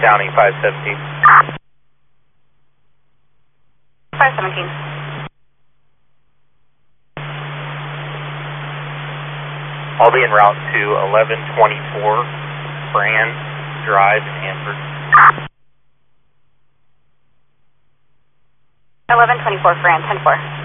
County 517. 517. I'll be en route to 1124 Fran Drive in Hanford. 1124 Fran, 10-4.